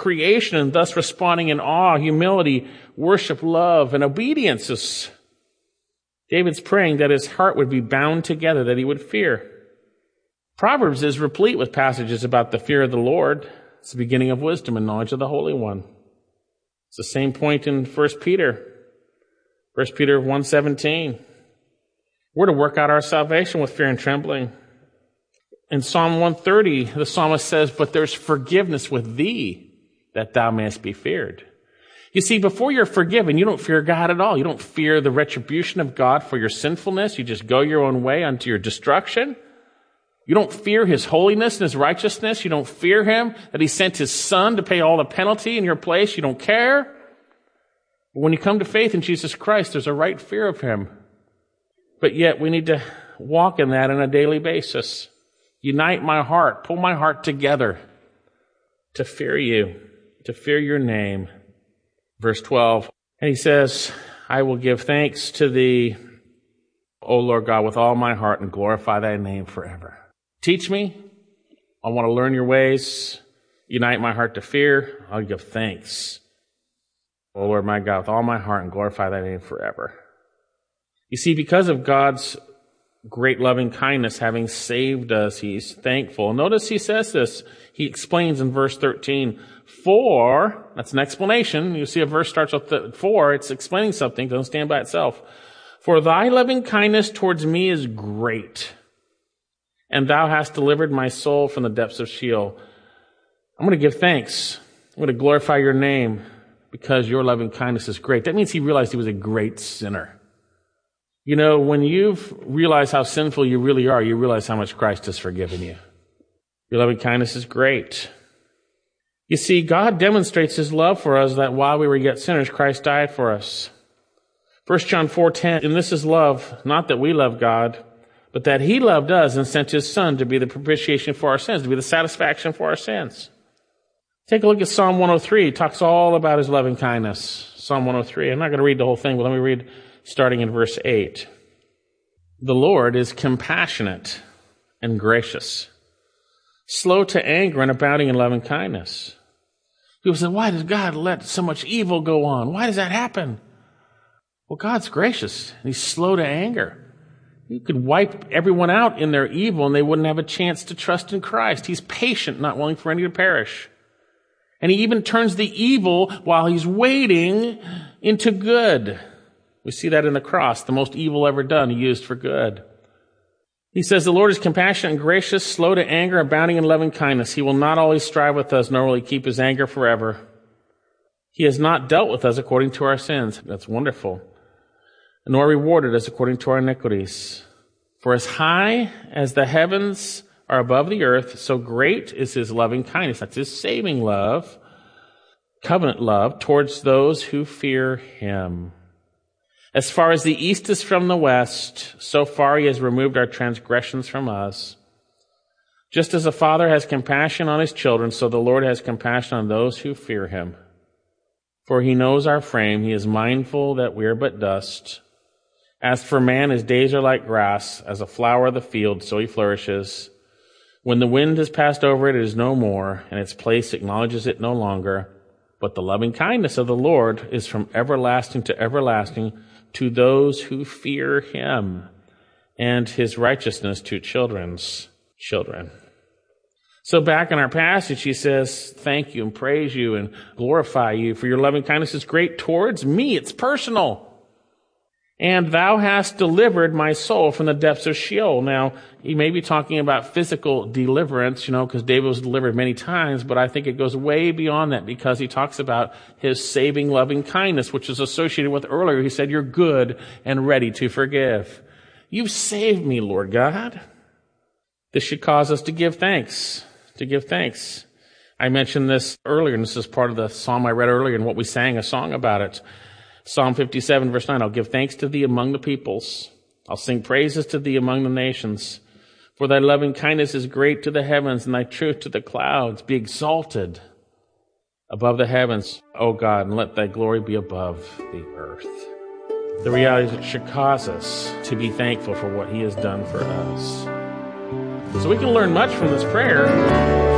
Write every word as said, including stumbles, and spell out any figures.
creation and thus responding in awe, humility, worship, love, and obedience. David's praying that his heart would be bound together, that he would fear. Proverbs is replete with passages about the fear of the Lord. It's the beginning of wisdom and knowledge of the Holy One. It's the same point in First Peter. First Peter one seventeen. We're to work out our salvation with fear and trembling. In Psalm one thirty, the psalmist says, but there's forgiveness with thee, that thou mayest be feared. You see, before you're forgiven, you don't fear God at all. You don't fear the retribution of God for your sinfulness. You just go your own way unto your destruction. You don't fear his holiness and his righteousness. You don't fear him, that he sent his son to pay all the penalty in your place. You don't care. But when you come to faith in Jesus Christ, there's a right fear of him. But yet we need to walk in that on a daily basis. Unite my heart, pull my heart together to fear you, to fear your name. Verse twelve, and he says, I will give thanks to thee, O Lord God, with all my heart, and glorify thy name forever. Teach me. I want to learn your ways. Unite my heart to fear. I'll give thanks, O Lord my God, with all my heart, and glorify thy name forever. You see, because of God's great loving kindness, having saved us, he's thankful. Notice he says this. He explains in verse thirteen, for, that's an explanation. You see a verse starts with the for, it's explaining something, doesn't stand by itself. For thy loving kindness towards me is great, and thou hast delivered my soul from the depths of Sheol. I'm going to give thanks. I'm going to glorify your name because your loving kindness is great. That means he realized he was a great sinner. You know, when you've realized how sinful you really are, you realize how much Christ has forgiven you. Your loving kindness is great. You see, God demonstrates his love for us that while we were yet sinners, Christ died for us. First John four ten, and this is love, not that we love God, but that he loved us and sent his son to be the propitiation for our sins, to be the satisfaction for our sins. Take a look at Psalm one oh three. It talks all about his loving kindness. Psalm one oh three. I'm not going to read the whole thing, but let me read starting in verse eight. The Lord is compassionate and gracious, slow to anger and abounding in loving kindness. People say, why does God let so much evil go on? Why does that happen? Well, God's gracious, and he's slow to anger. He could wipe everyone out in their evil, and they wouldn't have a chance to trust in Christ. He's patient, not willing for any to perish. And he even turns the evil while he's waiting into good. We see that in the cross. The most evil ever done, he used for good. He says, the Lord is compassionate and gracious, slow to anger, abounding in loving kindness. He will not always strive with us, nor will he keep his anger forever. He has not dealt with us according to our sins. That's wonderful. Nor rewarded us according to our iniquities. For as high as the heavens are above the earth, so great is his loving kindness. That's his saving love, covenant love, towards those who fear him. As far as the east is from the west, so far he has removed our transgressions from us. Just as a father has compassion on his children, so the Lord has compassion on those who fear him. For he knows our frame, he is mindful that we are but dust. As for man, his days are like grass, as a flower of the field, so he flourishes. When the wind has passed over it, it is no more, and its place acknowledges it no longer. But the loving kindness of the Lord is from everlasting to everlasting to those who fear him, and his righteousness to children's children. So back in our passage, he says, thank you and praise you and glorify you, for your loving kindness is great towards me. It's personal. And thou hast delivered my soul from the depths of Sheol. Now, he may be talking about physical deliverance, you know, because David was delivered many times, but I think it goes way beyond that because he talks about his saving loving kindness, which is associated with earlier. He said, you're good and ready to forgive. You've saved me, Lord God. This should cause us to give thanks, to give thanks. I mentioned this earlier, and this is part of the psalm I read earlier and what we sang a song about it. Psalm fifty-seven, verse nine, I'll give thanks to thee among the peoples. I'll sing praises to thee among the nations. For thy loving kindness is great to the heavens, and thy truth to the clouds. Be exalted above the heavens, O God, and let thy glory be above the earth. The reality is it should cause us to be thankful for what he has done for us. So we can learn much from this prayer.